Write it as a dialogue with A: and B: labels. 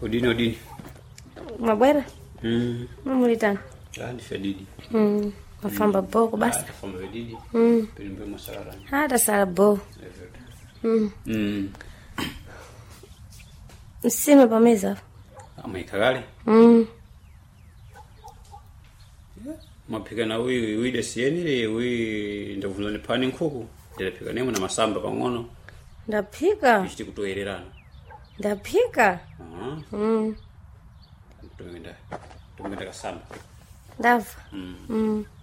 A: Odini.
B: Mabwera? Mamulitana.
A: Yani fedidi.
B: Mafamba boko basi.
A: Famba fedidi. Pilimbe masara.
B: Hata sala bo. Msime pameza.
A: Ama ikagale. Mapika na uide sienile ndavulane pani nkuku. Ndapika nemo na masamba pang'ono.
B: Ndapika.
A: Kishiti kutoererana.
B: Ndapika.
A: Tumenda kasamba.
B: Ndava.